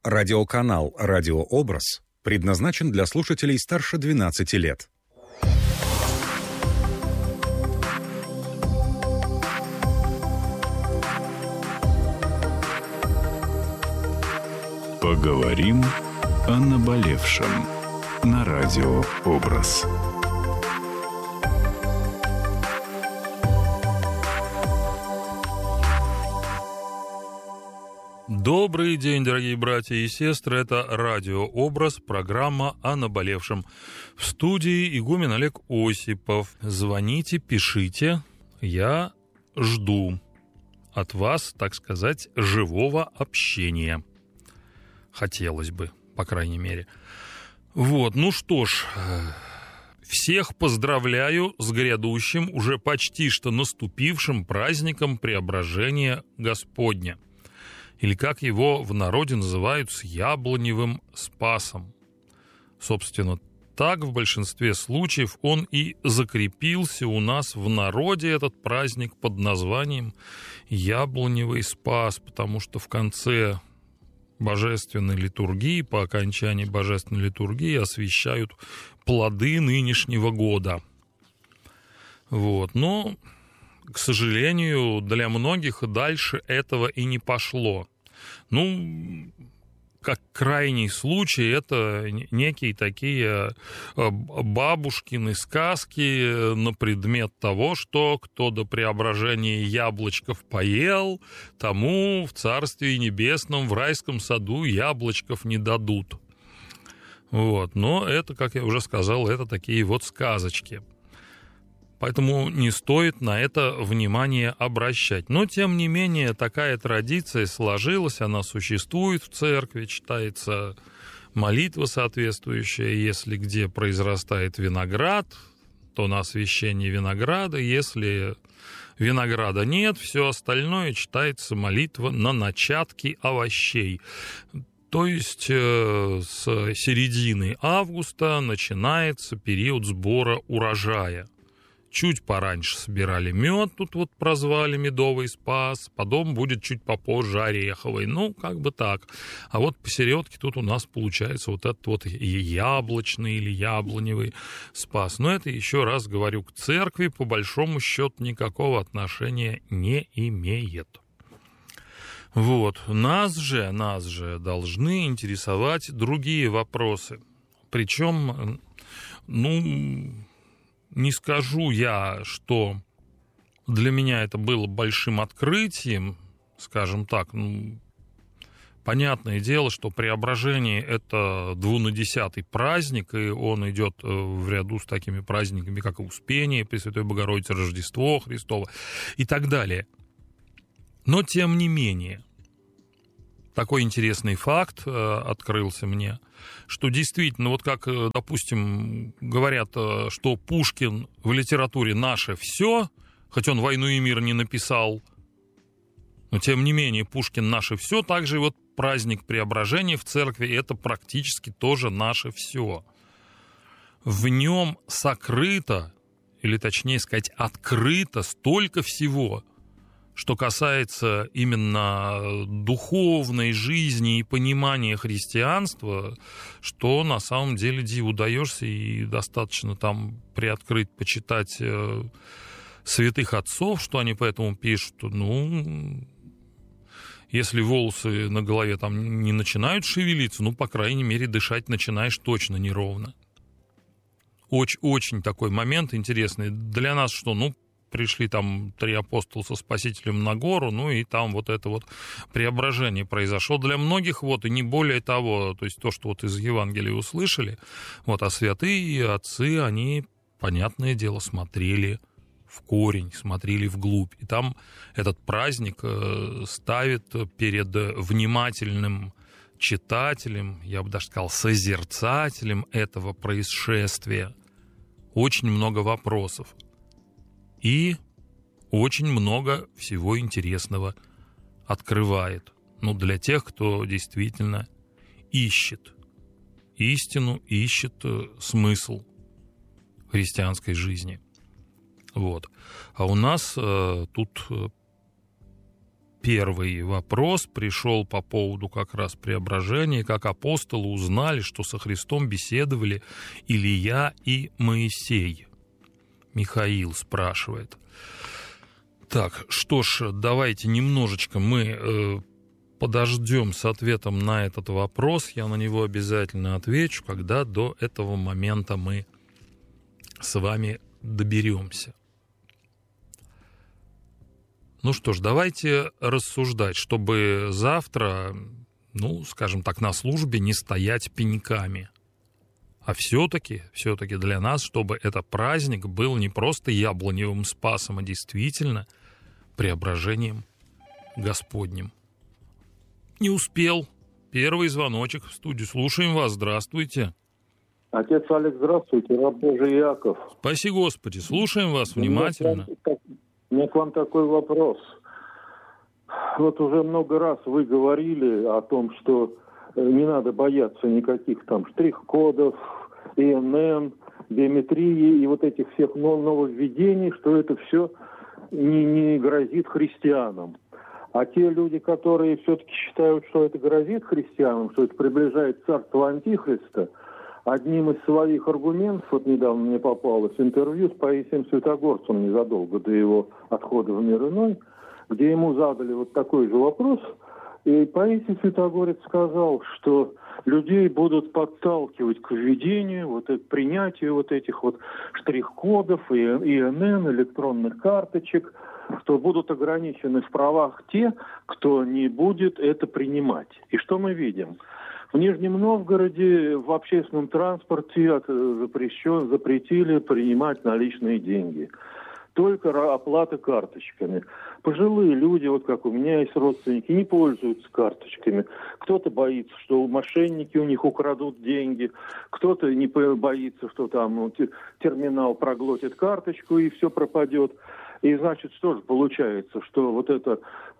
Радиоканал «Радиообраз» предназначен для слушателей старше 12 лет. Поговорим о наболевшем на «Радиообраз». Добрый день, дорогие братья и сестры. Это «Радиообраз», программа о наболевшем. В студии игумен Олег Осипов. Звоните, пишите. Я жду от вас, так сказать, живого общения. Хотелось бы, по крайней мере. Вот, ну что ж, всех поздравляю с грядущим, уже почти что наступившим праздником Преображения Господня. Или как его в народе называют, с яблоневым Спасом. Собственно, так в большинстве случаев он и закрепился у нас в народе, этот праздник, под названием Яблоневый Спас, потому что в конце божественной литургии, по окончании божественной литургии освящают плоды нынешнего года. Вот, но, к сожалению, для многих дальше этого и не пошло. Ну, как крайний случай, это некие такие бабушкины сказки на предмет того, что кто до преображения яблочков поел, тому в Царстве Небесном, в райском саду яблочков не дадут. Вот. Но это, как я уже сказал, это такие вот сказочки. Поэтому не стоит на это внимание обращать. Но, тем не менее, такая традиция сложилась, она существует в церкви, читается молитва соответствующая, если где произрастает виноград, то на освящение винограда, если винограда нет, все остальное читается молитва на начатки овощей. То есть с середины августа начинается период сбора урожая. Чуть пораньше собирали мед, тут вот прозвали медовый Спас, потом будет чуть попозже ореховый, ну, как бы так. А вот посередке тут у нас получается вот этот вот яблочный или яблоневый Спас. Но это, еще раз говорю, к церкви по большому счету никакого отношения не имеет. Вот, нас же должны интересовать другие вопросы. Причем, не скажу я, что для меня это было большим открытием, скажем так. Понятное дело, что Преображение – это 2/10 праздник, и он идет в ряду с такими праздниками, как Успение Пресвятой Богородицы, Рождество Христово и так далее. Но, тем не менее, такой интересный факт открылся мне, что действительно, вот как, допустим, говорят, что Пушкин в литературе наше все, хоть он «Войну и мир» не написал, но тем не менее Пушкин наше все, также вот праздник Преображения в церкви – это практически тоже наше все. В нем сокрыто, или точнее сказать, открыто столько всего, что касается именно духовной жизни и понимания христианства, что на самом деле диву даешься, и достаточно там приоткрыть, почитать святых отцов, что они поэтому пишут. Если волосы на голове там не начинают шевелиться, по крайней мере, дышать начинаешь точно неровно. Очень такой момент интересный. Для нас что, пришли там 3 апостола со Спасителем на гору, и там вот это вот преображение произошло. Для многих и не более того, то есть то, что вот из Евангелия услышали, а святые отцы, они, понятное дело, смотрели в корень, смотрели вглубь. И там этот праздник ставит перед внимательным читателем, я бы даже сказал, созерцателем этого происшествия очень много вопросов. И очень много всего интересного открывает. Для тех, кто действительно ищет истину, ищет смысл христианской жизни. Вот. А у нас тут первый вопрос пришел по поводу как раз преображения, как апостолы узнали, что со Христом беседовали Илия и Моисей. Михаил спрашивает. Так, что ж, давайте немножечко мы подождем с ответом на этот вопрос. Я на него обязательно отвечу, когда до этого момента мы с вами доберемся. Ну что ж, давайте рассуждать, чтобы завтра, скажем так, на службе не стоять пеньками. А все-таки для нас, чтобы этот праздник был не просто яблоневым спасом, а действительно преображением Господним. Не успел. Первый звоночек в студию. Слушаем вас. Здравствуйте. Отец Олег, здравствуйте. Раб Божий Яков. Спаси Господи. Слушаем вас внимательно. У меня к вам такой вопрос. Вот уже много раз вы говорили о том, что не надо бояться никаких там штрих-кодов, ИНН, биометрии и вот этих всех нововведений, что это все не грозит христианам. А те люди, которые все-таки считают, что это грозит христианам, что это приближает царство Антихриста, одним из своих аргументов, вот недавно мне попалось интервью с Паисием Святогорцем незадолго до его отхода в мир иной, где ему задали вот такой же вопрос, и Паисий Святогорец сказал, что людей будут подталкивать к введению, к принятию вот этих вот штрих-кодов, ИНН, электронных карточек, что будут ограничены в правах те, кто не будет это принимать. И что мы видим? В Нижнем Новгороде в общественном транспорте запретили принимать наличные деньги. Только оплата карточками. Пожилые люди, вот как у меня есть родственники, не пользуются карточками. Кто-то боится, что мошенники у них украдут деньги. Кто-то не боится, что там терминал проглотит карточку и все пропадет. И значит, что же получается, что вот это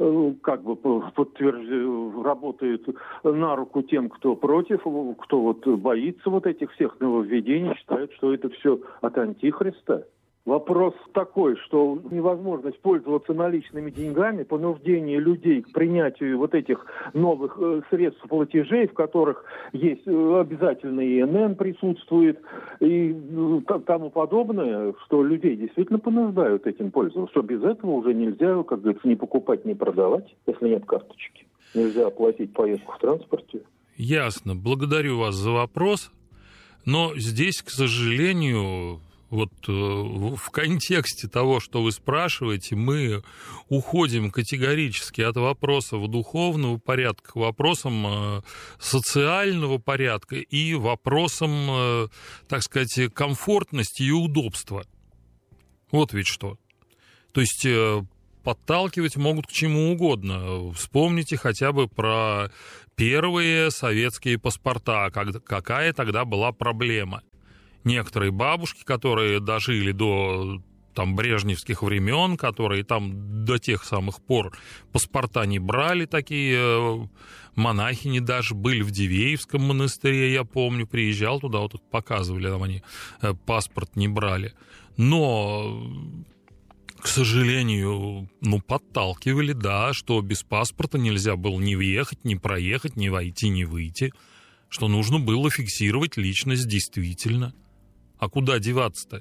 работает на руку тем, кто против, кто вот боится вот этих всех нововведений, считает, что это все от Антихриста. Вопрос такой, что невозможность пользоваться наличными деньгами, понуждение людей к принятию вот этих новых средств платежей, в которых есть обязательно ИНН присутствует и тому подобное, что людей действительно понуждают этим пользоваться, что без этого уже нельзя, как говорится, не покупать, не продавать, если нет карточки. Нельзя оплатить поездку в транспорте. Ясно. Благодарю вас за вопрос. Но здесь, к сожалению, вот в контексте того, что вы спрашиваете, мы уходим категорически от вопросов духовного порядка к вопросам социального порядка и вопросам, так сказать, комфортности и удобства. Вот ведь что. То есть подталкивать могут к чему угодно. Вспомните хотя бы про первые советские паспорта, какая тогда была проблема. Некоторые бабушки, которые дожили до брежневских времен, которые там до тех самых пор паспорта не брали, такие монахини даже были в Дивеевском монастыре, я помню, приезжал туда, вот показывали, там они паспорт не брали. Но, к сожалению, подталкивали, да, что без паспорта нельзя было ни въехать, ни проехать, ни войти, ни выйти, что нужно было фиксировать личность действительно. А куда деваться-то?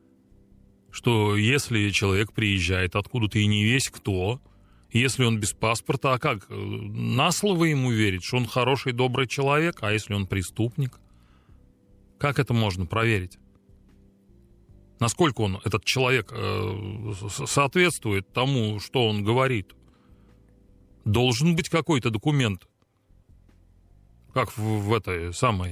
Что если человек приезжает откуда-то и не весь кто, если он без паспорта, а как? На слово ему верить, что он хороший, добрый человек, а если он преступник? Как это можно проверить? Насколько этот человек соответствует тому, что он говорит? Должен быть какой-то документ. Как в этой самой...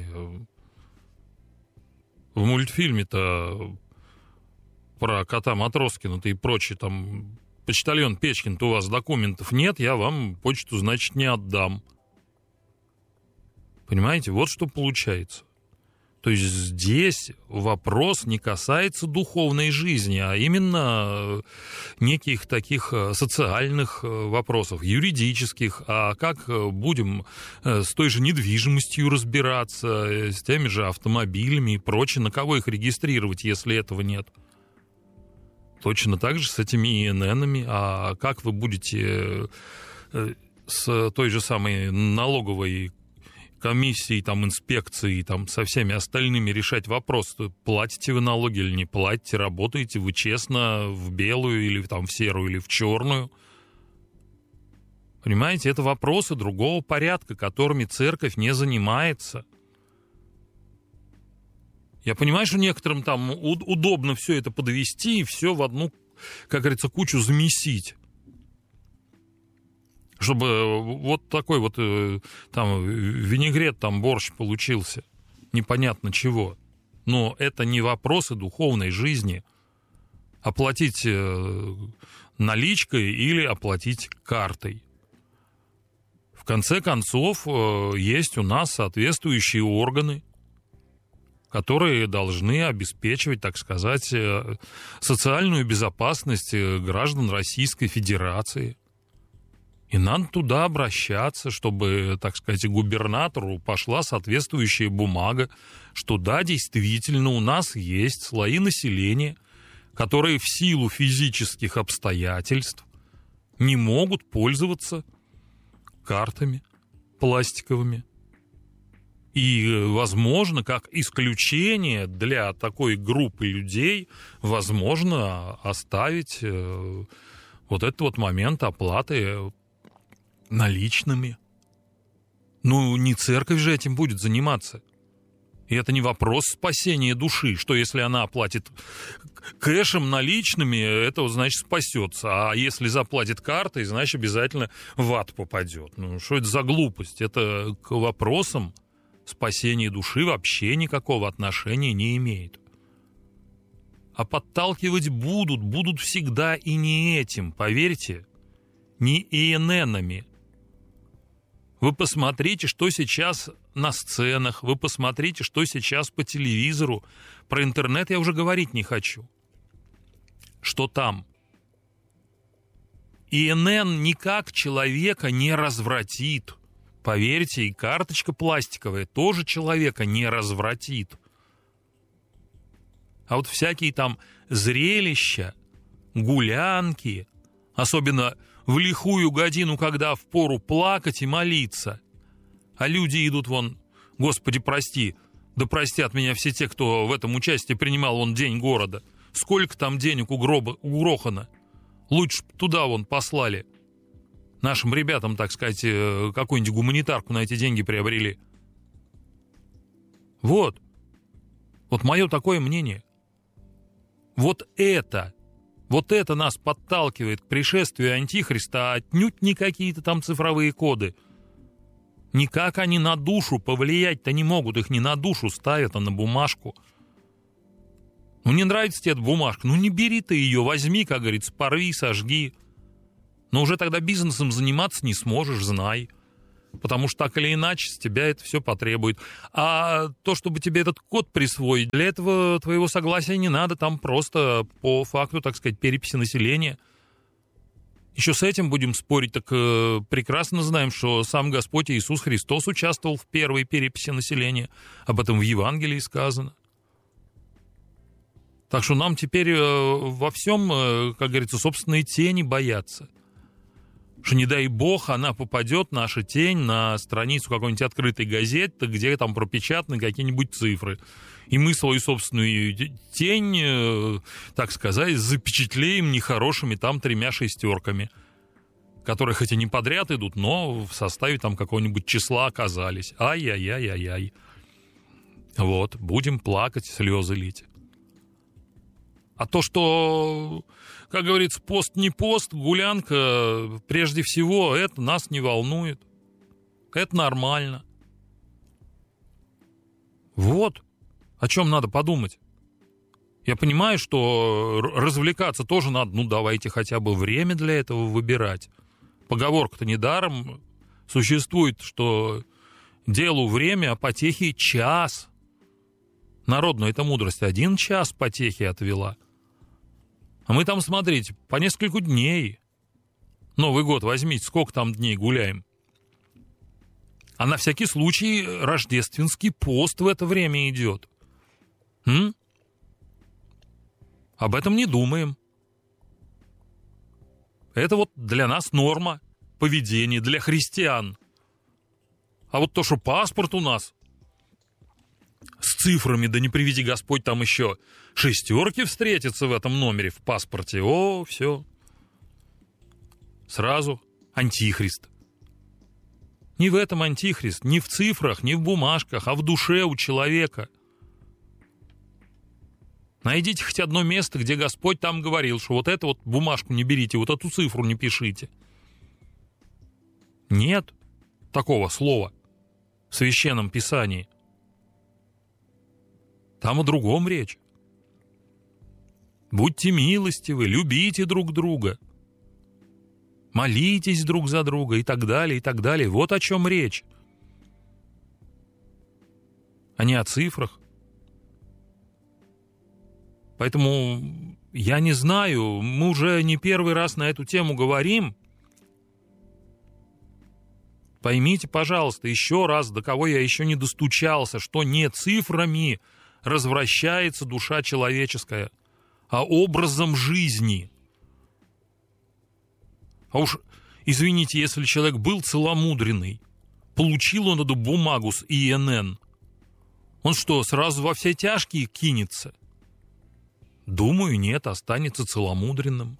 В мультфильме-то про кота Матроскина-то и прочее, там, почтальон Печкин-то у вас документов нет, я вам почту, значит, не отдам. Понимаете, вот что получается. То есть здесь вопрос не касается духовной жизни, а именно неких таких социальных вопросов, юридических. А как будем с той же недвижимостью разбираться, с теми же автомобилями и прочее, на кого их регистрировать, если этого нет? Точно так же с этими ИННами. А как вы будете с той же самой налоговой комиссией, там, инспекцией, там, со всеми остальными решать вопрос, платите вы налоги или не платите, работаете вы честно в белую или там, в серую или в черную. Понимаете, это вопросы другого порядка, которыми церковь не занимается. Я понимаю, что некоторым там удобно все это подвести и все в одну, как говорится, кучу замесить. Чтобы вот такой вот там винегрет, там борщ получился. Непонятно чего. Но это не вопросы духовной жизни. Оплатить наличкой или оплатить картой. В конце концов, есть у нас соответствующие органы, которые должны обеспечивать, так сказать, социальную безопасность граждан Российской Федерации. И надо туда обращаться, чтобы, так сказать, губернатору пошла соответствующая бумага, что да, действительно, у нас есть слои населения, которые в силу физических обстоятельств не могут пользоваться картами пластиковыми. И, возможно, как исключение для такой группы людей, возможно, оставить вот этот вот момент оплаты наличными. Ну, не церковь же этим будет заниматься. И это не вопрос спасения души, что если она оплатит кэшем, наличными, это, значит, спасется. А если заплатит картой, значит, обязательно в ад попадет. Ну, что это за глупость? Это к вопросам спасения души вообще никакого отношения не имеет. А подталкивать будут всегда и не этим, поверьте, не ИННами. Вы посмотрите, что сейчас на сценах, вы посмотрите, что сейчас по телевизору. Про интернет я уже говорить не хочу. Что там? ИНН никак человека не развратит. Поверьте, и карточка пластиковая тоже человека не развратит. А вот всякие там зрелища, гулянки, особенно в лихую годину, когда впору плакать и молиться, а люди идут вон, Господи, прости, да простят меня все те, кто в этом участие принимал, вон День города. Сколько там денег угрохано? Лучше туда вон послали. Нашим ребятам, так сказать, какую-нибудь гуманитарку на эти деньги приобрели. Вот мое такое мнение. Вот это нас подталкивает к пришествию Антихриста, а отнюдь не какие-то там цифровые коды. Никак они на душу повлиять-то не могут, их не на душу ставят, а на бумажку. Ну, не нравится тебе эта бумажка, ну, не бери ты ее, возьми, как говорится, порви, сожги. Но уже тогда бизнесом заниматься не сможешь, знай. Потому что так или иначе с тебя это все потребует. А то, чтобы тебе этот код присвоить, для этого твоего согласия не надо, там просто по факту, так сказать, переписи населения. Еще с этим будем спорить, так прекрасно знаем, что сам Господь Иисус Христос участвовал в первой переписи населения. Об этом в Евангелии сказано. Так что нам теперь во всем, как говорится, собственной тени бояться. Что, не дай бог, она попадет, наша тень, на страницу какой-нибудь открытой газеты, где там пропечатаны какие-нибудь цифры. И мы свою собственную тень, так сказать, запечатлеем нехорошими там 3 шестерками, которые хоть и не подряд идут, но в составе там какого-нибудь числа оказались. Ай-яй-яй-яй-яй. Вот, будем плакать, слезы лить. А то, что, как говорится, пост не пост, гулянка, прежде всего, это нас не волнует. Это нормально. Вот о чем надо подумать. Я понимаю, что развлекаться тоже надо, ну, давайте хотя бы время для этого выбирать. Поговорка-то недаром существует, что делу время, а потехи час. Народную это мудрость 1 час потехи отвела. А мы там, смотрите, по несколько дней. Новый год возьмите, сколько там дней гуляем. А на всякий случай рождественский пост в это время идет. Об этом не думаем. Это вот для нас норма. поведение для христиан. А вот то, что паспорт у нас с цифрами, да не приведи Господь, там еще 6 встретятся в этом номере в паспорте. О, все. Сразу антихрист. Не в этом антихрист, не в цифрах, не в бумажках, а в душе у человека. Найдите хоть одно место, где Господь там говорил, что вот эту вот бумажку не берите, вот эту цифру не пишите. Нет такого слова в Священном Писании. Там о другом речь. Будьте милостивы, любите друг друга, молитесь друг за друга и так далее, и так далее. Вот о чем речь. А не о цифрах. Поэтому я не знаю, мы уже не первый раз на эту тему говорим. Поймите, пожалуйста, еще раз, до кого я еще не достучался, что не цифрами развращается душа человеческая, а образом жизни. А уж, извините, если человек был целомудренный, получил он эту бумагу с ИНН, он что, сразу во все тяжкие кинется? Думаю, нет, останется целомудренным.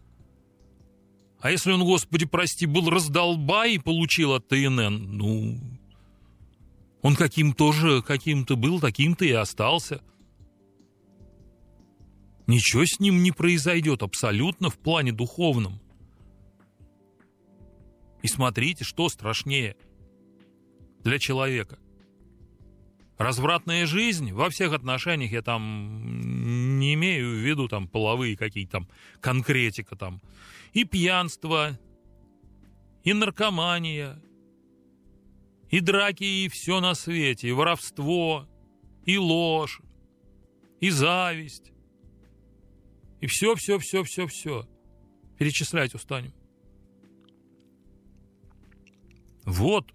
А если он, Господи, прости, был раздолбай и получил от ИНН, ну, он каким-то был, таким-то и остался. Ничего с ним не произойдет абсолютно в плане духовном. И смотрите, что страшнее для человека. Развратная жизнь во всех отношениях, я там не имею в виду там половые какие-то там, конкретика там, и пьянство, и наркомания, и драки, и все на свете, и воровство, и ложь, и зависть, и все. Перечислять устанем. Вот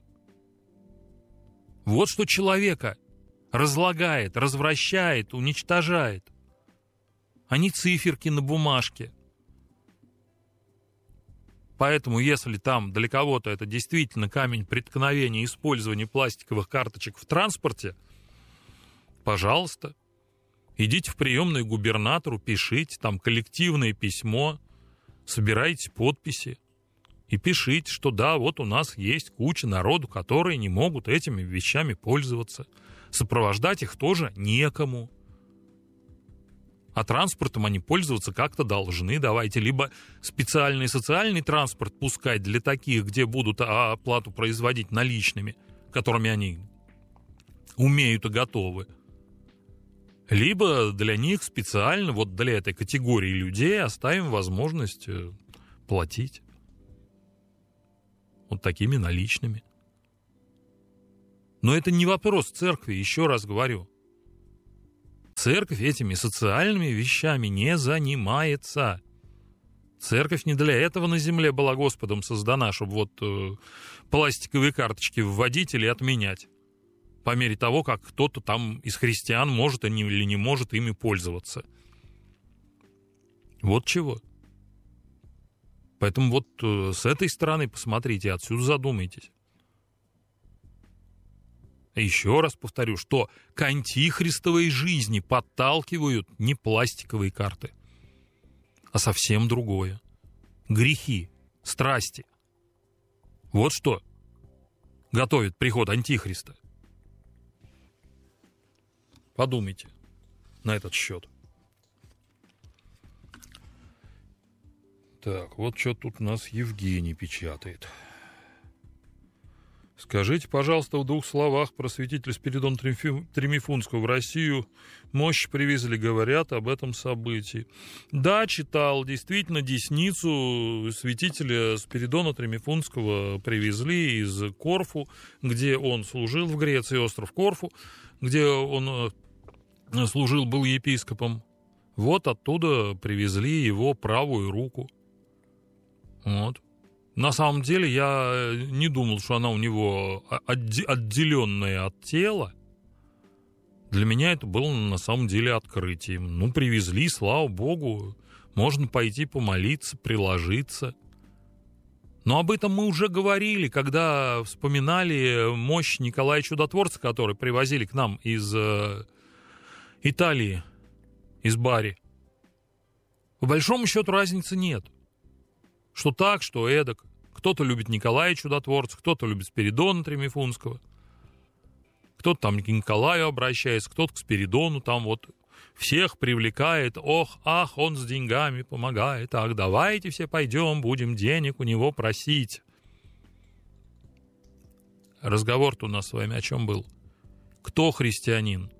что человека разлагает, развращает, уничтожает, а не циферки на бумажке. Поэтому, если там для кого-то это действительно камень преткновения использования пластиковых карточек в транспорте, пожалуйста, идите в приемную губернатору, пишите там коллективное письмо, собирайте подписи и пишите, что да, вот у нас есть куча народу, которые не могут этими вещами пользоваться. Сопровождать их тоже некому. А транспортом они пользоваться как-то должны. Давайте либо специальный социальный транспорт пускать для таких, где будут оплату производить наличными, которыми они умеют и готовы. Либо для них специально, вот для этой категории людей оставим возможность платить вот такими наличными. Но это не вопрос церкви, еще раз говорю. Церковь этими социальными вещами не занимается. Церковь не для этого на земле была Господом создана, чтобы вот пластиковые карточки вводить или отменять. По мере того, как кто-то там из христиан может или не может ими пользоваться. Вот чего. Поэтому вот с этой стороны посмотрите, отсюда задумайтесь. Еще раз повторю, что к антихристовой жизни подталкивают не пластиковые карты, а совсем другое. Грехи, страсти. Вот что готовит приход антихриста. Подумайте на этот счет. Так, вот что тут у нас Евгений печатает. Скажите, пожалуйста, в 2 словах, просветитель Спиридона Тремифунского в Россию мощи привезли, говорят об этом событии. Да, читал, действительно, десницу святителя Спиридона Тремифунского привезли из Корфу, где он служил в Греции, остров Корфу, где он служил, был епископом. Вот оттуда привезли его правую руку. Вот. На самом деле я не думал, что она у него отделенная от тела. Для меня это было на самом деле открытием. Ну, привезли, слава богу, можно пойти помолиться, приложиться. Но об этом мы уже говорили, когда вспоминали мощь Николая Чудотворца, который привозили к нам из Италии, из Бари. По большому счету разницы нет. Что так, что эдак. Кто-то любит Николая Чудотворца, кто-то любит Спиридона Тремифунского. Кто-то там к Николаю обращается, кто-то к Спиридону там вот всех привлекает. Ох, ах, он с деньгами помогает. Ах, давайте все пойдем, будем денег у него просить. Разговор-то у нас с вами о чем был? Кто христианин?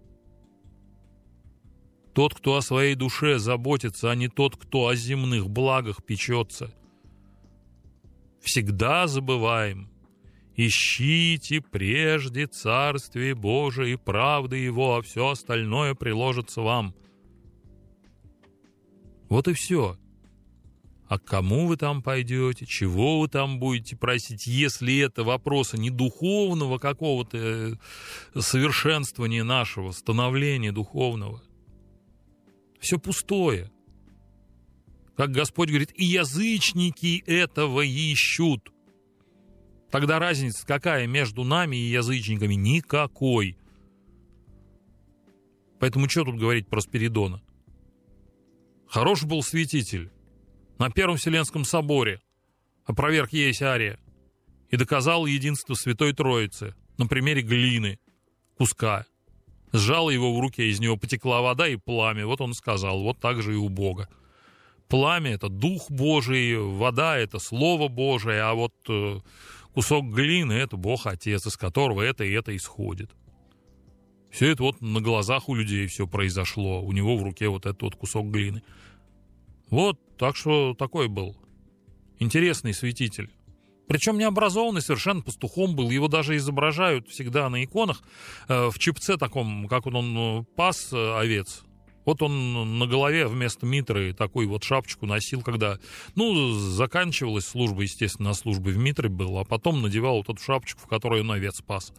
Тот, кто о своей душе заботится, а не тот, кто о земных благах печется. Всегда забываем. Ищите прежде Царствие Божие и правды Его, а все остальное приложится вам. Вот и все. А к кому вы там пойдете, чего вы там будете просить, если это вопросы не духовного какого-то совершенствования нашего, становления духовного. Все пустое. Как Господь говорит, и язычники этого ищут. Тогда разница какая между нами и язычниками? Никакой. Поэтому что тут говорить про Спиридона? Хорош был святитель. На Первом Вселенском соборе опроверг ересь Ария и доказал единство Святой Троицы на примере глины, куска. Сжал его в руке, из него потекла вода и пламя. Вот он сказал, вот так же и у Бога. Пламя — это Дух Божий, вода — это Слово Божие, а вот кусок глины — это Бог Отец, из которого это и это исходит. Все это вот на глазах у людей все произошло. У него в руке вот этот вот кусок глины. Вот, так что такой был интересный святитель. Причем необразованный, совершенно пастухом был. Его даже изображают всегда на иконах в чепце таком, как он пас овец. Вот он на голове вместо митры такую вот шапочку носил, когда, заканчивалась служба, естественно, на службе в митре был, а потом надевал вот эту шапочку, в которой он овец пас.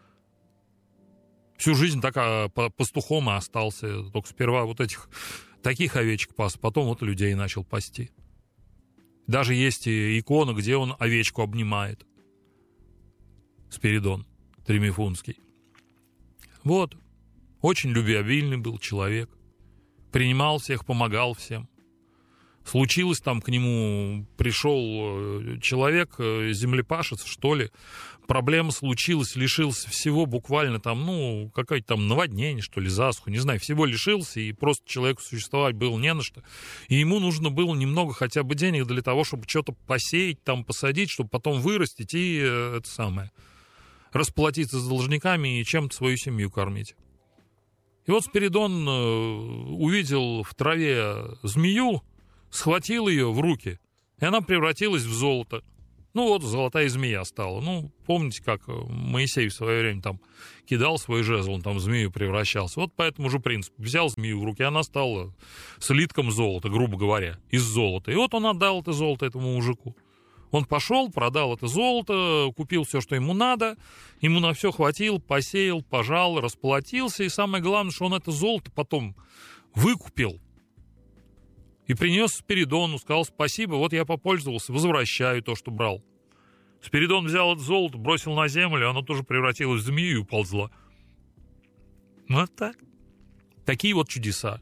Всю жизнь так пастухом и остался. Только сперва вот этих таких овечек пас, потом вот людей начал пасти. Даже есть икона, где он овечку обнимает. Спиридон Тремифунский. Вот. Очень любвеобильный был человек. Принимал всех, помогал всем. Случилось там, к нему пришел человек, землепашец, что ли. Проблема случилась, лишился всего буквально там, какое-то там наводнение, что ли, засуху, не знаю, всего лишился, и просто человеку существовать было не на что. И ему нужно было немного хотя бы денег для того, чтобы что-то посеять, там посадить, чтобы потом вырастить и расплатиться с должниками и чем-то свою семью кормить. И вот Спиридон увидел в траве змею, схватил ее в руки, и она превратилась в золото. Золотая змея стала. Помните, как Моисей в свое время там кидал свой жезл, он там в змею превращался. Вот по этому же принципу. Взял змею в руки, она стала слитком золота, грубо говоря, из золота. И вот он отдал это золото этому мужику. Он пошел, продал это золото, купил все, что ему надо, ему на все хватило, посеял, пожал, расплатился, и самое главное, что он это золото потом выкупил и принес Спиридону, сказал: спасибо, вот я попользовался, возвращаю то, что брал. Спиридон взял это золото, бросил на землю, оно тоже превратилось в змею и уползло. Вот так. Такие вот чудеса.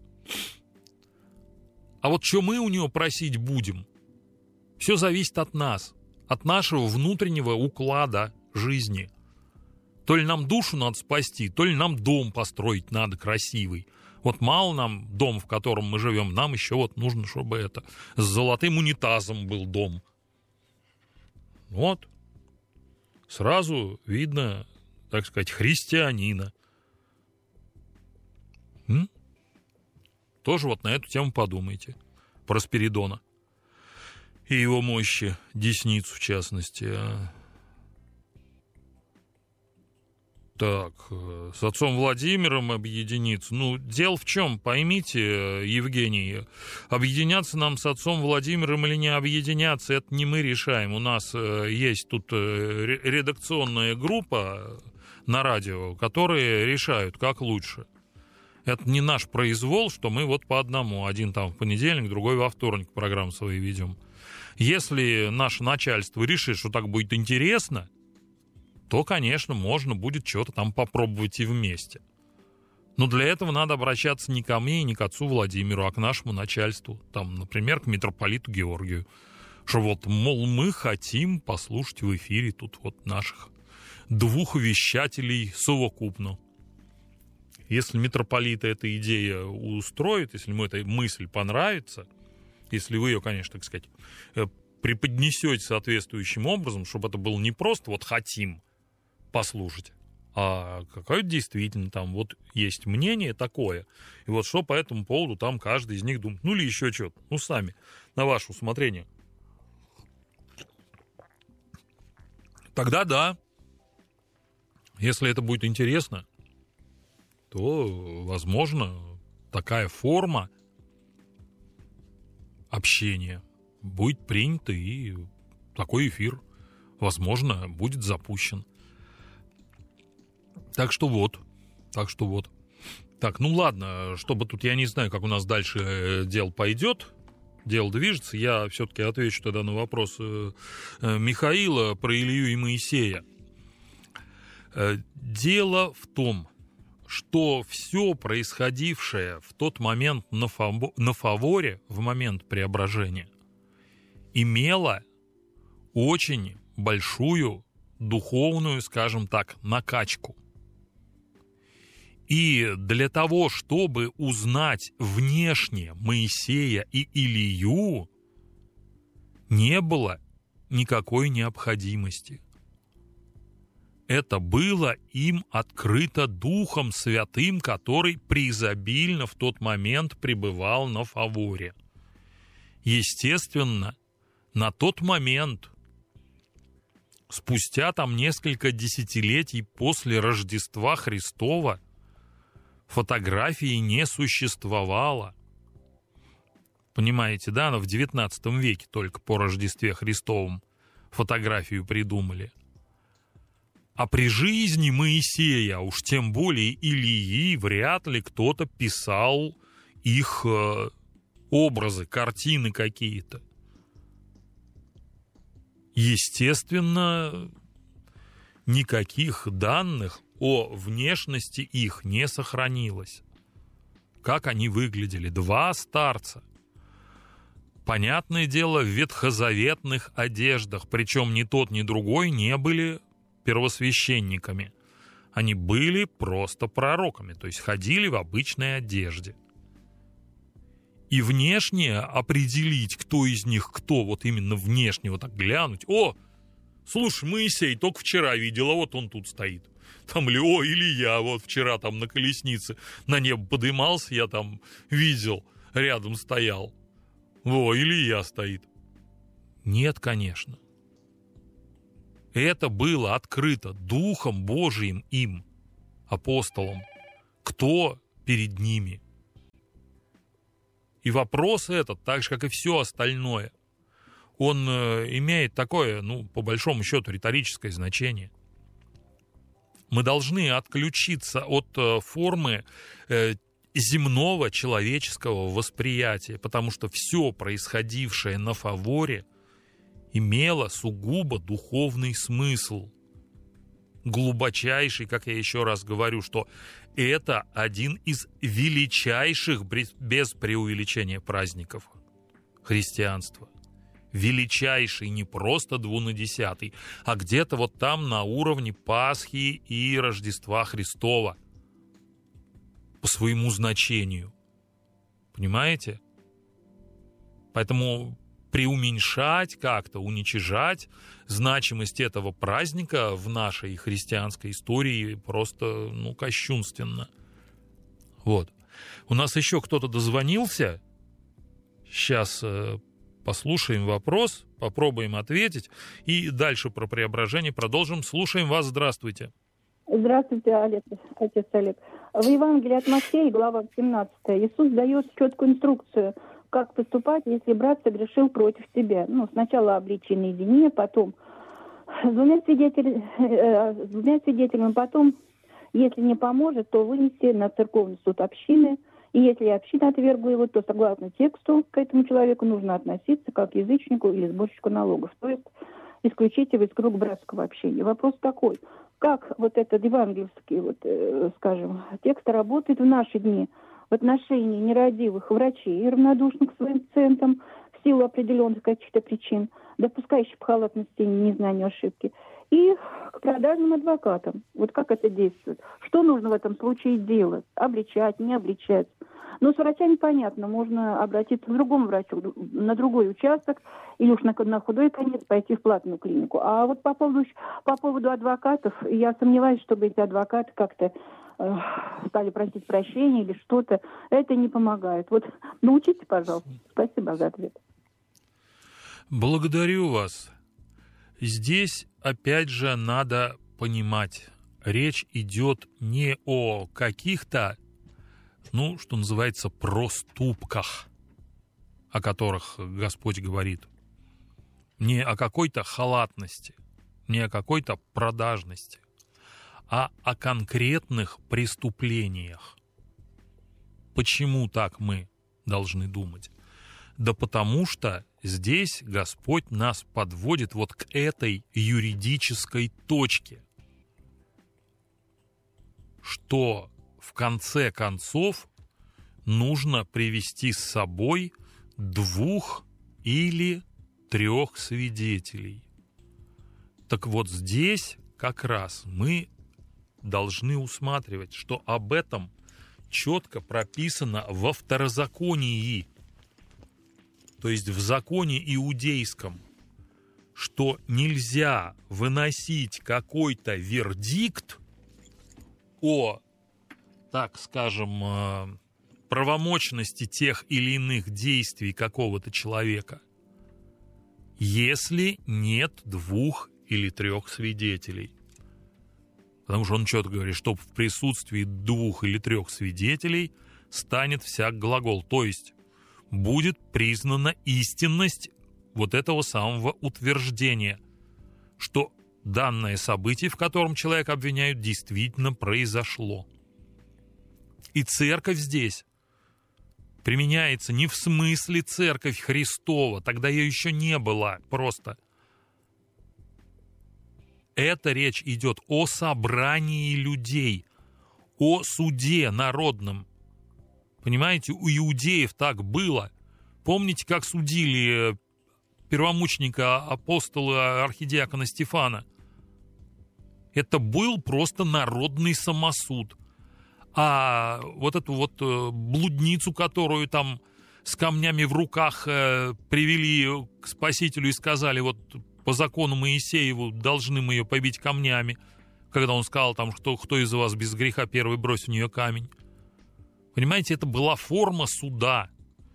А вот что мы у него просить будем? Все зависит от нас, от нашего внутреннего уклада жизни. То ли нам душу надо спасти, то ли нам дом построить надо красивый. Вот мало нам дом, в котором мы живем, нам еще вот нужно, чтобы это с золотым унитазом был дом. Вот. Сразу видно, так сказать, христианина. Тоже вот на эту тему подумайте. Про Спиридона. И его мощи, десницу в частности. Так, с отцом Владимиром объединиться. Дело в чем, поймите, Евгений, объединяться нам с отцом Владимиром или не объединяться, это не мы решаем. У нас есть тут редакционная группа на радио, которые решают, как лучше. Это не наш произвол, что мы вот по одному. Один там в понедельник, другой во вторник программы свои ведем. Если наше начальство решит, что так будет интересно, то, конечно, можно будет что-то там попробовать и вместе. Но для этого надо обращаться не ко мне и не к отцу Владимиру, а к нашему начальству. Там, например, к митрополиту Георгию. Что вот, мол, мы хотим послушать в эфире тут вот наших двух вещателей совокупно. Если митрополита эта идея устроит, если ему эта мысль понравится, если вы ее, конечно, так сказать, преподнесете соответствующим образом, чтобы это было не просто вот хотим послушать, а какое-то действительно там вот есть мнение такое, и вот что по этому поводу там каждый из них думает, ну или еще что-то, ну сами, на ваше усмотрение. Тогда да, если это будет интересно, то, возможно, такая форма общения будет принята, и такой эфир, возможно, будет запущен. Так что вот. Так, ну ладно, чтобы тут, я не знаю, как у нас дальше дело пойдет, дело движется, я все-таки отвечу тогда на вопрос Михаила про Илью и Моисея. Дело в том, что все происходившее в тот момент на Фаворе, в момент преображения, имело очень большую духовную, скажем так, накачку. И для того, чтобы узнать внешне Моисея и Илью, не было никакой необходимости. Это было им открыто Духом Святым, который преизобильно в тот момент пребывал на Фаворе. Естественно, на тот момент, спустя там несколько десятилетий после Рождества Христова, фотографии не существовало. Понимаете, да, но в XIX веке только по Рождестве Христовом фотографию придумали. А при жизни Моисея, уж тем более Илии, вряд ли кто-то писал их образы, картины какие-то. Естественно, никаких данных о внешности их не сохранилось. Как они выглядели? Два старца. Понятное дело, в ветхозаветных одеждах, причем ни тот, ни другой не были первосвященниками. Они были просто пророками, то есть ходили в обычной одежде. И внешне определить, кто из них кто, вот именно внешне вот так глянуть. О, слушай, Моисей только вчера видела, вот он тут стоит. Там ли, о, Илья, вот вчера там на колеснице на небо подымался, я там видел, рядом стоял. Во, Илья стоит. Нет, конечно. Это было открыто Духом Божиим им, апостолам. Кто перед ними? И вопрос этот, так же, как и все остальное, он имеет такое, ну, по большому счету, риторическое значение. Мы должны отключиться от формы земного человеческого восприятия, потому что все происходившее на Фаворе имело сугубо духовный смысл. Глубочайший, как я еще раз говорю, что это один из величайших, без преувеличения, праздников христианства. Величайший, не просто 12-й, а где-то вот там на уровне Пасхи и Рождества Христова по своему значению. Понимаете? Поэтому преуменьшать как-то, уничижать значимость этого праздника в нашей христианской истории просто, ну, кощунственно. Вот. У нас еще кто-то дозвонился. Сейчас послушаем вопрос, попробуем ответить, и дальше про преображение продолжим. Слушаем вас, здравствуйте. Здравствуйте, отец Олег. В Евангелии от Матфея, глава 17, Иисус дает четкую инструкцию, как поступать, если брат согрешил против тебя. Ну, сначала обличи наедине, потом с двумя свидетелями, потом Если не поможет, то вынести на церковный суд общины. И если община отвергла его, то согласно тексту к этому человеку нужно относиться как к язычнику или сборщику налогов. То есть исключить его из круга братского общения. Вопрос такой: как вот этот евангельский, скажем, текст работает в наши дни в отношении нерадивых врачей, равнодушных к своим пациентам в силу определенных каких-то причин, допускающих по халатности и незнанию ошибки, и к продажным адвокатам. Вот как это действует? Что нужно в этом случае делать? Обличать, не обличать? Но с врачами понятно, можно обратиться к другому врачу, на другой участок, или уж на худой конец пойти в платную клинику. А вот по поводу адвокатов, я сомневаюсь, чтобы эти адвокаты как-то стали просить прощения или что-то. Это не помогает. Вот научите, пожалуйста. Спасибо за ответ. Благодарю вас. Здесь, опять же, надо понимать, речь идет не о каких-то, что называется, проступках, о которых Господь говорит, не о какой-то халатности, не о какой-то продажности, а о конкретных преступлениях. Почему так мы должны думать? Да потому что здесь Господь нас подводит вот к этой юридической точке, что в конце концов нужно привести с собой 2 или 3 свидетелей. Так вот здесь как раз мы должны усматривать, что об этом четко прописано во второзаконии, то есть в законе иудейском, что нельзя выносить какой-то вердикт о, так скажем, правомочности тех или иных действий какого-то человека, если нет 2 или 3 свидетелей. Потому что он четко говорит, что в присутствии 2 или 3 свидетелей станет всяк глагол. То есть будет признана истинность вот этого самого утверждения, что данное событие, в котором человека обвиняют, действительно произошло. И церковь здесь применяется не в смысле церковь Христова, тогда ее еще не было просто. Это речь идет о собрании людей, о суде народном. Понимаете, у иудеев так было. Помните, как судили первомученика апостола архидиакона Стефана? Это был просто народный самосуд. А вот эту вот блудницу, которую там с камнями в руках привели к Спасителю и сказали, вот по закону Моисееву должны мы ее побить камнями, когда он сказал там, что кто из вас без греха первый бросит в нее камень. Понимаете, это была форма суда.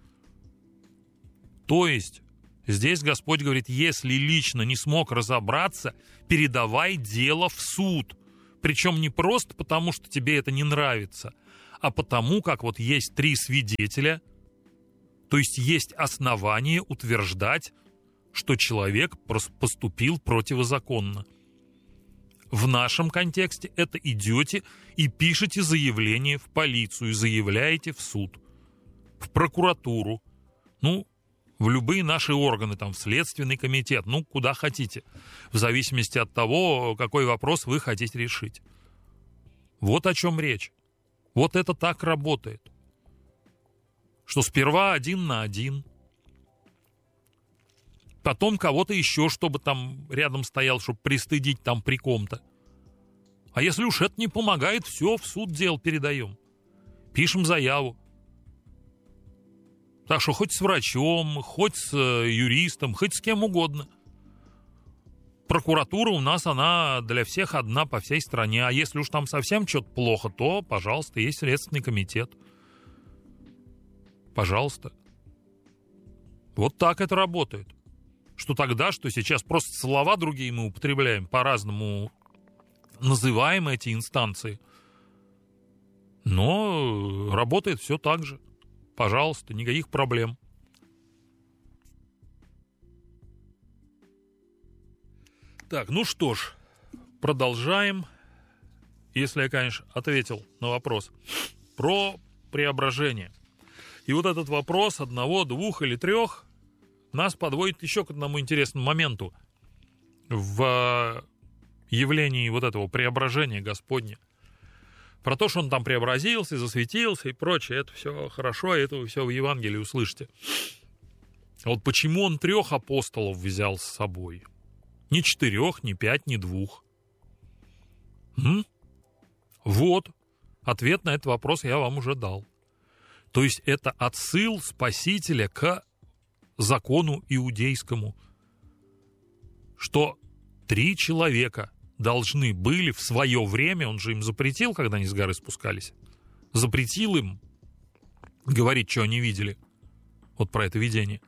То есть здесь Господь говорит, если лично не смог разобраться, передавай дело в суд. Причем не просто потому, что тебе это не нравится, а потому, как вот есть 3 свидетеля, то есть есть основания утверждать, что человек поступил противозаконно. В нашем контексте это идете и пишете заявление в полицию, заявляете в суд, в прокуратуру, в любые наши органы, там, в Следственный комитет, куда хотите, в зависимости от того, какой вопрос вы хотите решить. Вот о чем речь. Вот это так работает. Что сперва 1 на 1, потом кого-то еще, чтобы там рядом стоял, чтобы пристыдить там при ком-то. А если уж это не помогает, все, в суд дело передаем. Пишем заяву. Так что хоть с врачом, хоть с юристом, хоть с кем угодно. Прокуратура у нас, она для всех одна по всей стране. А если уж там совсем что-то плохо, то, пожалуйста, есть Следственный комитет. Пожалуйста. Вот так это работает. Что тогда, что сейчас, просто слова другие мы употребляем, по-разному называем эти инстанции. Но работает все так же. Пожалуйста, никаких проблем. Так, что ж, продолжаем если я, конечно, ответил на вопрос про преображение. И вот этот вопрос 1, 2 или 3 нас подводит еще к одному интересному моменту в явлении вот этого преображения Господня. Про то, что он там преобразился, засветился и прочее, это все хорошо, и это вы все в Евангелии услышите. А вот почему он 3 апостолов взял с собой? Не 4, не 5, не 2. Вот, ответ на этот вопрос я вам уже дал. То есть это отсыл Спасителя к закону иудейскому, что 3 человека должны были в свое время, он же им запретил, когда они с горы спускались, запретил им говорить, что они видели. Вот про это видение.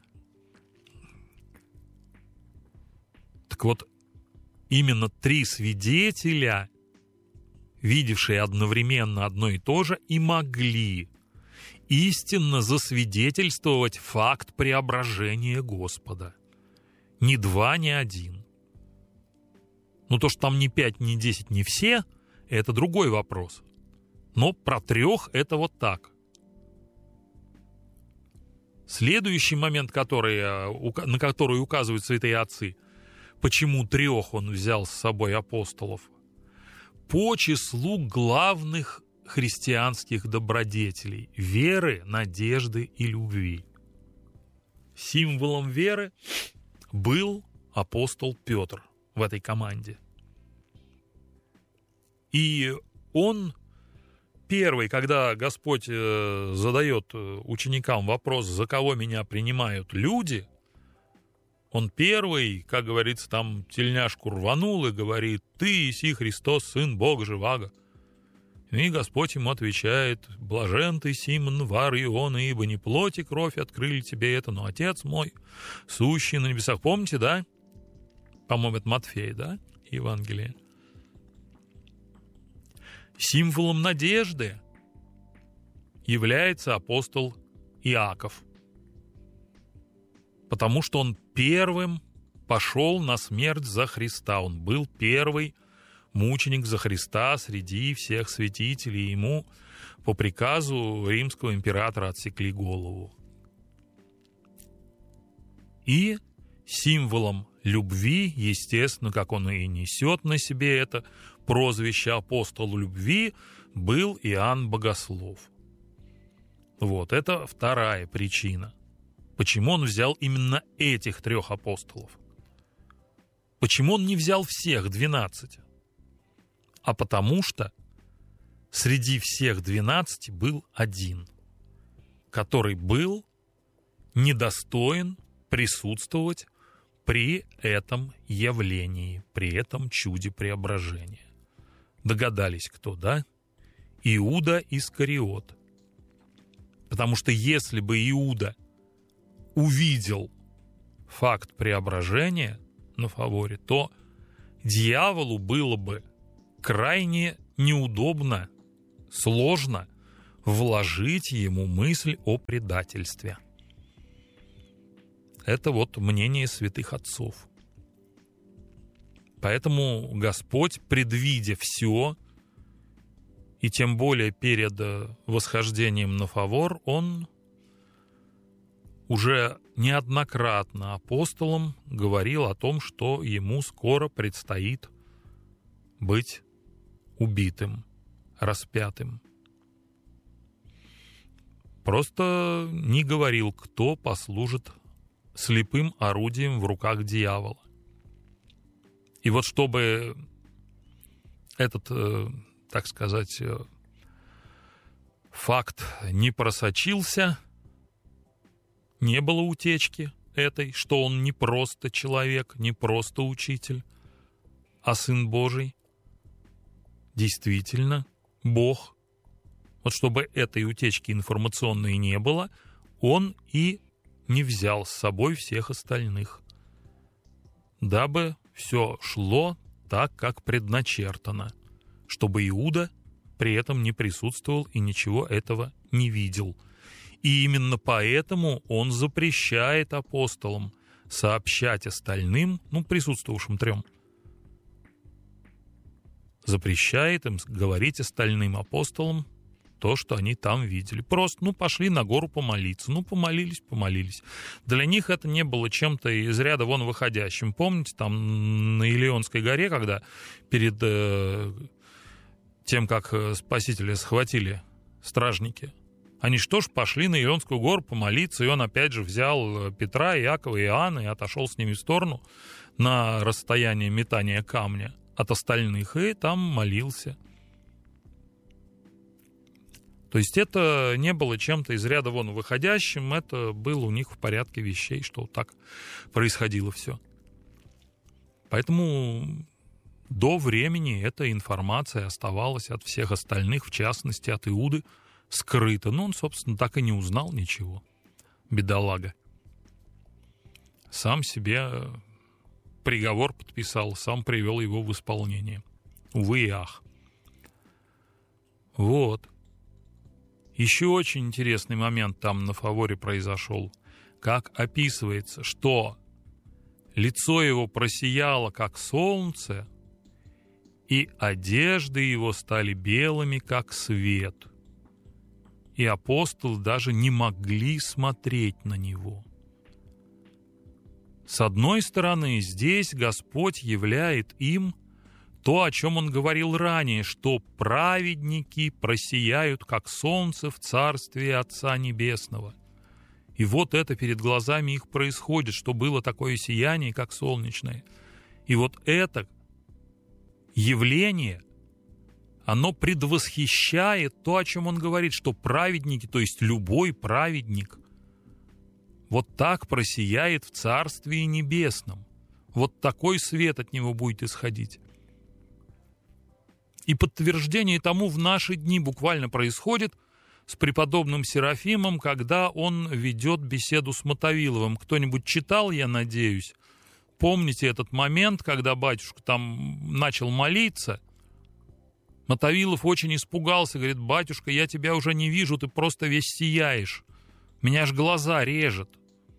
Так вот, именно 3 свидетеля, видевшие одновременно одно и то же, и могли истинно засвидетельствовать факт преображения Господа. Ни 2, ни 1. Ну, то, что там ни 5, ни 10, ни все, это другой вопрос. Но про 3 это вот так. Следующий момент, на который указывают святые отцы, почему 3 он взял с собой апостолов, по числу главных христианских добродетелей – веры, надежды и любви. Символом веры был апостол Петр в этой команде. И он первый, когда Господь задает ученикам вопрос, за кого меня принимают люди, он первый, как говорится, там тельняшку рванул и говорит: «Ты, иси Христос, Сын Бога живаго». И Господь ему отвечает: «Блажен ты, Симон, вар Иона, ибо не плоть и кровь открыли тебе это, но Отец мой, сущий на небесах». Помните, да? По-моему, это Матфея, да? Евангелие. Символом надежды является апостол Иаков, потому что он первым пошел на смерть за Христа. Он был первый мученик за Христа среди всех святителей. Ему по приказу римского императора отсекли голову. И символом любви, естественно, как он и несет на себе это прозвище апостол любви, был Иоанн Богослов. Вот, это вторая причина. Почему он взял именно этих 3 апостолов? Почему он не взял всех 12? А потому что среди всех 12 был один, который был недостоин присутствовать при этом явлении, при этом чуде преображения. Догадались, кто, да? Иуда Искариот. Потому что если бы Иуда увидел факт преображения на фаворе, то дьяволу было бы крайне неудобно, сложно вложить ему мысль о предательстве. Это вот мнение святых отцов. Поэтому Господь, предвидя все, и тем более перед восхождением на фавор, он уже неоднократно апостолам говорил о том, что ему скоро предстоит быть убитым, распятым. Просто не говорил, кто послужит слепым орудием в руках дьявола. И вот чтобы этот, так сказать, факт не просочился, не было утечки этой, что он не просто человек, не просто учитель, а Сын Божий, действительно Бог. Вот чтобы этой утечки информационной не было, он и не взял с собой всех остальных, дабы все шло так, как предначертано, чтобы Иуда при этом не присутствовал и ничего этого не видел. И именно поэтому он запрещает апостолам сообщать остальным, присутствовавшим 3, запрещает им говорить остальным апостолам то, что они там видели. Просто, пошли на гору помолиться. Помолились. Для них это не было чем-то из ряда вон выходящим. Помните, там на Илионской горе, когда перед тем, как Спасителя схватили стражники, они что ж пошли на Илионскую гору помолиться, и он опять же взял Петра, Иакова и Иоанна и отошел с ними в сторону на расстояние метания камня от остальных, и там молился. То есть это не было чем-то из ряда вон выходящим, это было у них в порядке вещей, что вот так происходило все. Поэтому до времени эта информация оставалась от всех остальных, в частности от Иуды, скрыта. Но он, собственно, так и не узнал ничего, бедолага. Сам себе приговор подписал, сам привел его в исполнение. Увы и ах. Вот. Еще очень интересный момент там на фаворе произошел. Как описывается, что лицо его просияло, как солнце, и одежды его стали белыми, как свет. И апостолы даже не могли смотреть на него. С одной стороны, здесь Господь являет им то, о чем он говорил ранее, что праведники просияют, как солнце в царстве Отца Небесного. И вот это перед глазами их происходит, что было такое сияние, как солнечное. И вот это явление, оно предвосхищает то, о чем он говорит, что праведники, то есть любой праведник, вот так просияет в Царстве Небесном. Вот такой свет от него будет исходить. И подтверждение тому в наши дни буквально происходит с преподобным Серафимом, когда он ведет беседу с Мотовиловым. Кто-нибудь читал, я надеюсь? Помните этот момент, когда батюшка там начал молиться? Мотовилов очень испугался, говорит: батюшка, я тебя уже не вижу, ты просто весь сияешь. Меня аж глаза режет.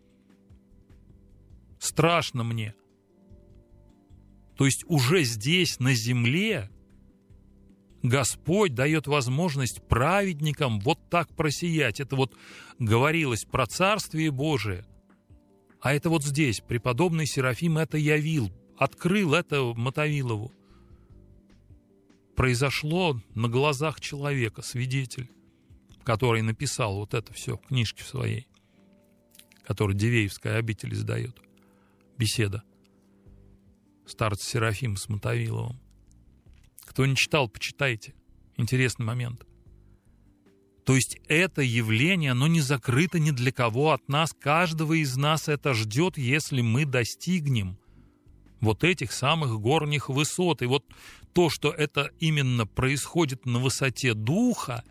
Страшно мне. То есть уже здесь, на земле, Господь дает возможность праведникам вот так просиять. Это вот говорилось про Царствие Божие. А это вот здесь преподобный Серафим это явил, открыл это Мотовилову. Произошло на глазах человека, свидетель, который написал вот это все в книжке своей, которую Дивеевская обитель издает. Беседа. Старец Серафим с Мотовиловым. Кто не читал, почитайте. Интересный момент. То есть это явление, оно не закрыто ни для кого от нас. Каждого из нас это ждет, если мы достигнем вот этих самых горних высот. И вот то, что это именно происходит на высоте духа,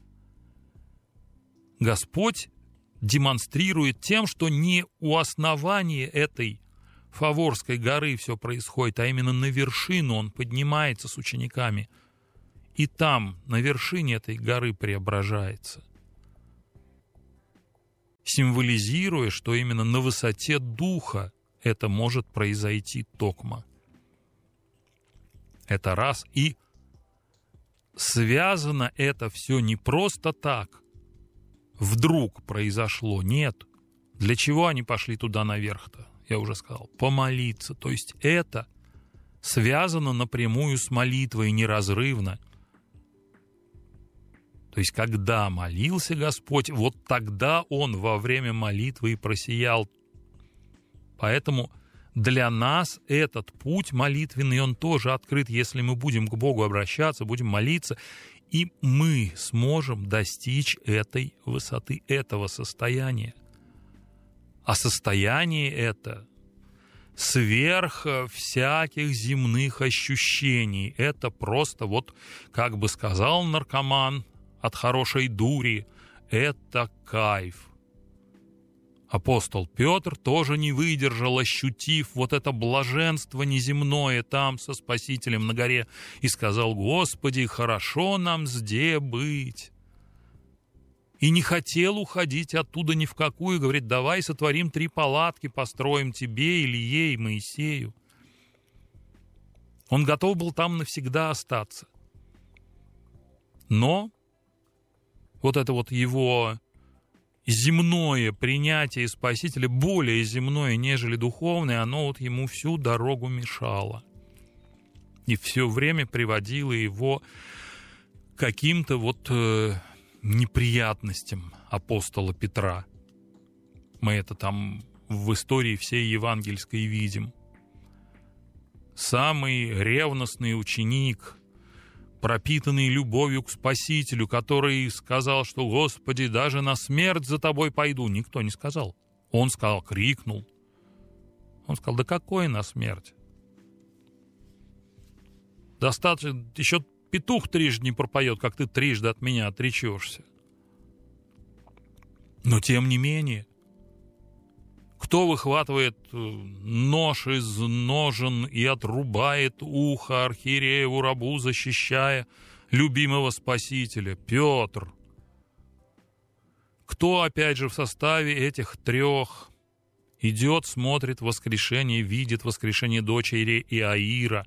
Господь демонстрирует тем, что не у основания этой Фаворской горы все происходит, а именно на вершину он поднимается с учениками. И там, на вершине этой горы, преображается. Символизируя, что именно на высоте духа это может произойти токма. Это раз. И связано это все не просто так. Вдруг произошло. Нет. Для чего они пошли туда наверх-то? Я уже сказал, помолиться. То есть это связано напрямую с молитвой, неразрывно. То есть когда молился Господь, вот тогда Он во время молитвы и просиял. Поэтому для нас этот путь молитвенный, он тоже открыт, если мы будем к Богу обращаться, будем молиться, и мы сможем достичь этой высоты, этого состояния. А состояние это сверх всяких земных ощущений. Это просто вот, как бы сказал наркоман от хорошей дури, это кайф. Апостол Петр тоже не выдержал, ощутив вот это блаженство неземное там со Спасителем на горе, и сказал: «Господи, хорошо нам зде быть». И не хотел уходить оттуда ни в какую. Говорит: давай сотворим 3 палатки, построим тебе, Илье и Моисею. Он готов был там навсегда остаться. Но вот это вот его земное принятие Спасителя, более земное, нежели духовное, оно вот ему всю дорогу мешало. И все время приводило его к каким-то вот неприятностям апостола Петра. Мы это там в истории всей евангельской видим. Самый ревностный ученик, пропитанный любовью к Спасителю, который сказал, что «Господи, даже на смерть за тобой пойду». Никто не сказал. Он сказал, крикнул. Он сказал, да какой на смерть? Достаточно, еще петух трижды не пропоет, как ты трижды от меня отречешься. Но тем не менее, кто выхватывает нож из ножен и отрубает ухо архиерееву рабу, защищая любимого Спасителя? Петр. Кто, опять же, в составе этих трех идет, смотрит воскрешение, видит воскрешение дочери Иаира?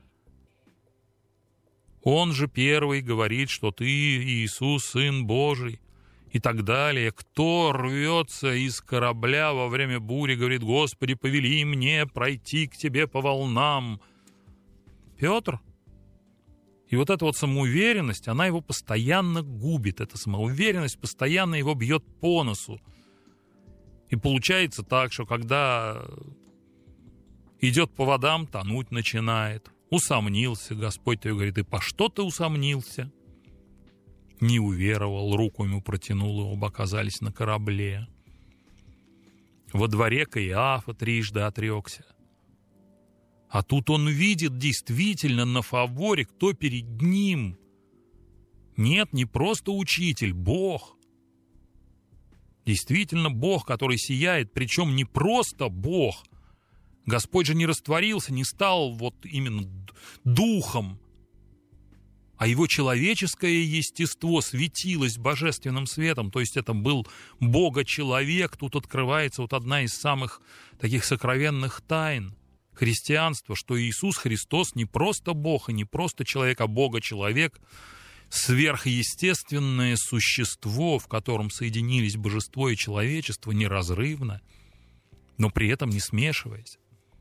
Он же первый говорит, что ты, Иисус, Сын Божий, и так далее. Кто рвется из корабля во время бури, говорит, Господи, повели мне пройти к Тебе по волнам. Петр. И вот эта вот самоуверенность, она его постоянно губит. Эта самоуверенность постоянно его бьет по носу. И получается так, что когда идет по водам, тонуть начинает. Усомнился, Господь тебе говорит, и по что ты усомнился? Не уверовал, руку ему протянул, и оба оказались на корабле. Во дворе Каиафа трижды отрекся. А тут он видит действительно на фаворе, кто перед ним. Нет, не просто учитель, Бог. Действительно Бог, который сияет, причем не просто Бог. Господь же не растворился, не стал вот именно духом, а его человеческое естество светилось божественным светом, то есть это был Бога-человек. Тут открывается вот одна из самых таких сокровенных тайн христианства, что Иисус Христос не просто Бог и не просто человек, а Бога-человек, сверхъестественное существо, в котором соединились божество и человечество неразрывно, но при этом не смешиваясь.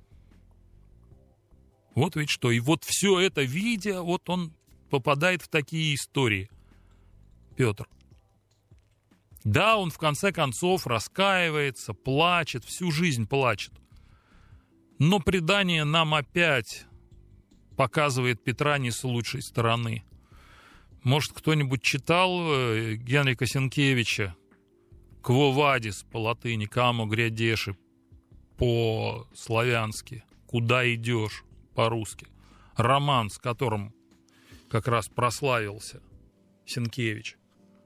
Вот ведь что. И вот все это видя, вот он попадает в такие истории, Петр. Да, он в конце концов раскаивается, плачет, всю жизнь плачет. Но предание нам опять показывает Петра не с лучшей стороны. Может, кто-нибудь читал Генрика Сенкевича «Кво вадис» по латыни, «Камо грядеши» по-славянски, «Куда идешь» по-русски. Роман, с которым как раз прославился Сенкевич.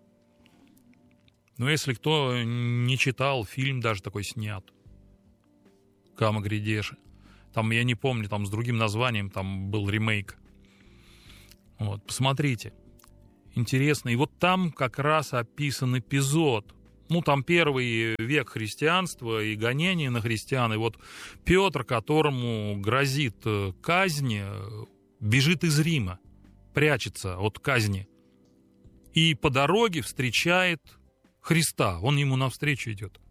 Но если кто не читал, фильм даже такой снят. «Камо грядеши». Там, я не помню, там с другим названием, там был ремейк. Вот, посмотрите. Интересно. И вот там как раз описан эпизод. Ну, там первый век христианства и гонения на христиан. И вот Петр, которому грозит казнь, бежит из Рима, прячется от казни. И по дороге встречает Христа. Он ему навстречу идет.